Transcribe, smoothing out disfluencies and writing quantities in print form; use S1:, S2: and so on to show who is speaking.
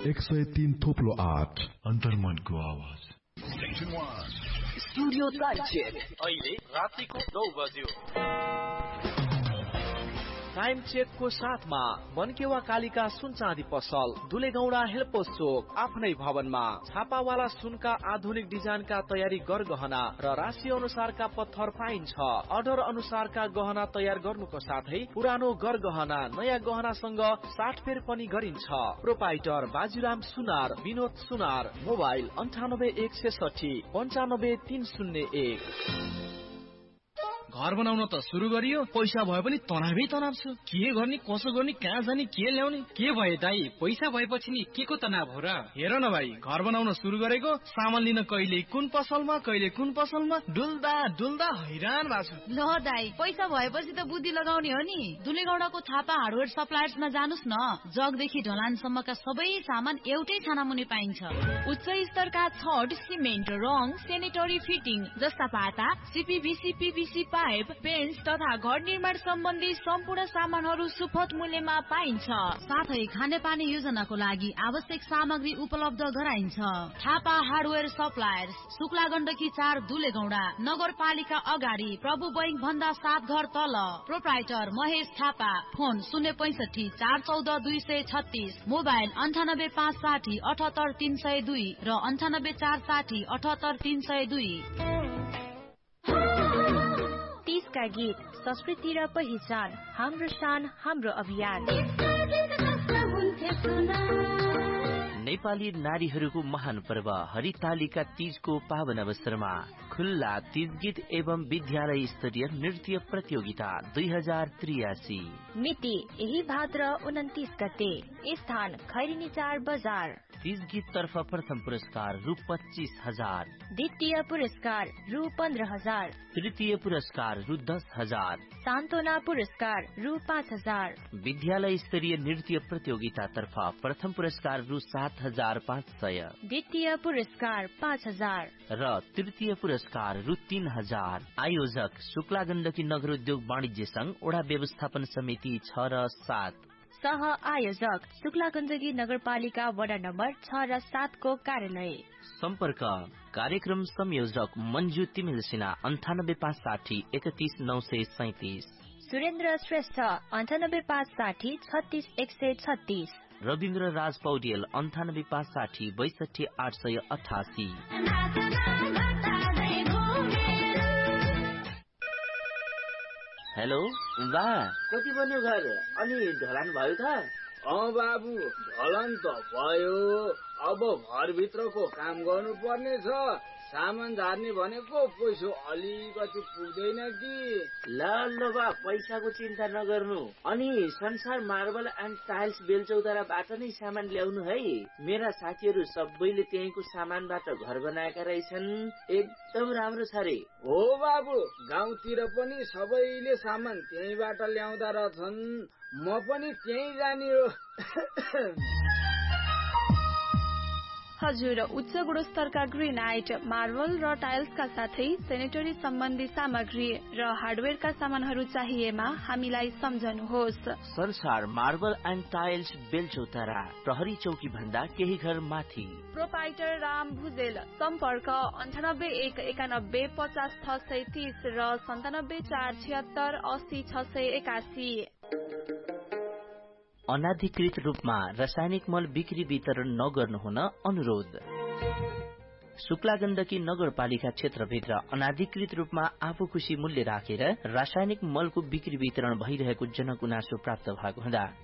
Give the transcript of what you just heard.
S1: 103 थोप्लो 8
S2: अन्तर्मनको आवाज।
S3: Studio time check अहिले रातिको 9 बज्यो। टाइम चेक को साथमा मनकेवा कालिका सुन चाँदी पसल, दुलेगौडा हेल्पोस चोक, आफ्नै भवनमा छापावाला सुनका आधुनिक डिजाइनका तयारी गरगहना र राशि अनुसारका पत्थर पाइन्छ। अर्डर अनुसारका गहना तयार गर्नुको साथै पुरानो गरगहना नयाँ गहनासँग साटफेर पनि गरिन्छ। प्रोपाइटर बाजुराम सुनार, विनोद सुनार, मोबाइल 9816 95301।
S4: घर बनाउन त सुरु गरियो, पैसा भए पनि तनावै तनाव छ। के गर्ने, कसो गर्ने, कहाँ जाने, के ल्याउने।
S5: के भयो दाइ, पैसा भएपछि नि के को तनाव हो र?
S4: हेर न भाइ, घर बनाउन सुरु गरेको, सामान लिन कहिले कुन पसलमा कहिले कुन पसलमा डुल्दा डुल्दा हैरान भएको छु।
S6: ल दाइ, पैसा भएपछि त बुद्धि लगाउने हो नि। दुलेगौडाको थापा हार्डवेयर सप्लायर्समा जानुस् न। जगदेखि ढलानसम्मका सबै सामान एउटै छानामुनि पाइन्छ। उच्च स्तरका छड, सिमेन्ट, रङ, सेनेटरी फिटिङ जस्ता पाता, सीपीभीसी, पीवीसी पाइप, पेन्ट्स तथा घर निर्माण सम्बन्धी सम्पूर्ण सामानहरू सुपथ मूल्यमा पाइन्छ। साथै खानेपानी योजनाको लागि आवश्यक सामग्री उपलब्ध गराइन्छ। थापा हार्डवेयर सप्लायर्स, शुक्ला गण्डकी 4 दुलेगौडा, नगरपालिका अगाडि, प्रभु बैंक भन्दा 7 घर तल। Proprietor Mahesh Thapa. Phone 065 414 236, mobile 98560 78302 र 98460 78302।
S7: 30 का गीत, संस्कृति र पहिचान, हाम्रो शान हाम्रो अभियान।
S8: नेपाली नारीहरूको महान पर्व हरितालिका तीजको पावन अवसरमा खुल्ला तीज गीत एवं विद्यालय स्तरीय नृत्य प्रतियोगिता 2083।
S7: मिति यही भाद्र 29 गते, स्थान खैरिनी 4 बजार।
S8: तीज गीत तर्फ प्रथम पुरस्कार रु 25,000,
S7: द्वितीय पुरस्कार रु 15,000,
S8: तृतीय पुरस्कार रु 10,000,
S7: सान्त्वना पुरस्कार रु 5,000।
S8: विद्यालय स्तरीय नृत्य प्रतियोगिता तर्फ प्रथम पुरस्कार रु 7,500,
S7: द्वितीय पुरस्कार 5,000
S8: र तृतीय पुरस्कार रु 3,000। आयोजक शुक्ला गण्डकी नगर उद्योग वाणिज्य संघ, वडा व्यवस्थापन समिति 6 र 7।
S7: सह आयोजक शुक्ला गण्डकी नगरपालिका वडा नम्बर 6 र 7 को कार्यालय।
S8: सम्पर्क कार्यक्रम संयोजक मञ्जु तिमिल सिन्हा 98560 31937,
S7: सुरेन्द्र श्रेष्ठ 98560 36136,
S8: रविन्द्र राज पौडेल 98560 62888। हेलो बा, कति बन्यो घर अनि ढलान भयो त?
S9: बाबु, ढलान त भयो, अब घरभित्रको काम गर्नु पर्ने छ। सामान झार्ने भनेको पैसा अलिकति पुग्दैन कि।
S8: ल बा, पैसाको चिन्ता नगर्नु। अनि संसार मार्बल एन्ड टाइल्स बेलचौताराबाट नै सामान ल्याउनु है। मेरा साथीहरू सबैले त्यहीँको सामानबाट घर बनाएका रहेछन्, एकदम राम्रो छ रे।
S9: हो बाबु, गाउँतिर पनि सबैले सामान त्यहीँबाट ल्याउँदा रहेछन्, म पनि त्यहीँ जाने हो।
S10: हजुर, उच्च गुणस्तरका ग्रेनाइट, मार्बल र टाइल्सका साथै सेनेटरी सम्बन्धी सामग्री र हार्डवेयरका सामानहरू चाहिएमा हामीलाई सम्झनुहोस्।
S8: संसार मार्बल एन्ड टाइल्स बेलचौतारा, प्रहरी चौकी भन्दा केही घर माथि।
S10: प्रोपाइटर राम भुजेल। सम्पर्क 98 191 50 630 र 97 476 80 681।
S8: अनाधिकृत रूपमा रासायनिक मल बिक्री वितरण नगर्नुहुन अनुरोध। शुक्ला गण्डकी नगरपालिका क्षेत्रभित्र अनाधिकृत रूपमा आफू खुशी मूल्य राखेर रासायनिक मलको बिक्री वितरण भइरहेको जनगुनासो प्राप्त भएको हुँदा